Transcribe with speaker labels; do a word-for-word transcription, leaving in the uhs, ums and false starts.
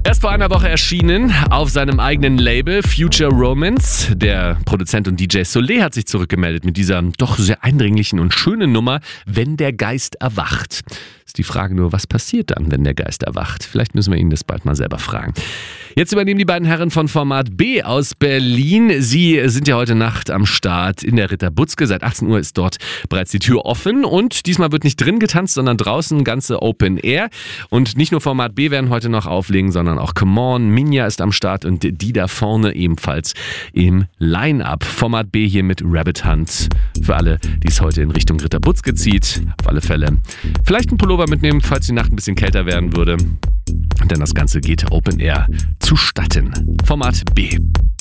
Speaker 1: Erst vor einer Woche erschienen auf seinem eigenen Label Future Romance. Der Produzent und D J Soleil hat sich zurückgemeldet mit dieser doch sehr eindringlichen und schönen Nummer Wenn der Geist erwacht. Ist die Frage nur, was passiert dann, wenn der Geist erwacht? Vielleicht müssen wir ihn das bald mal selber fragen. Jetzt übernehmen die beiden Herren von Format B aus Berlin. Sie sind ja heute Nacht am Start in der Ritter Butzke. Seit achtzehn Uhr ist dort bereits die Tür offen und diesmal wird nicht drin getanzt, sondern draußen, ganze Open Air. Und nicht nur Format B werden heute noch auflegen, sondern auch Come On, Minja ist am Start und die da vorne ebenfalls im Line-Up. Format B hier mit Rabbit Hunt. Für alle, die es heute in Richtung Ritter Butzke zieht. Auf alle Fälle vielleicht ein Pullover mitnehmen, falls die Nacht ein bisschen kälter werden würde. Denn das Ganze geht Open Air zustatten. Format B.